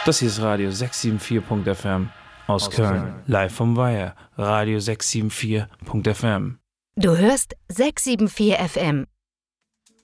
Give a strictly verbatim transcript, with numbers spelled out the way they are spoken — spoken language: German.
Das hier ist Radio sechs sieben vier Punkt F M aus, aus Köln. Köln. Live vom Weiher. Radio sechs sieben vier Punkt F M. Du hörst sechs sieben vier F M.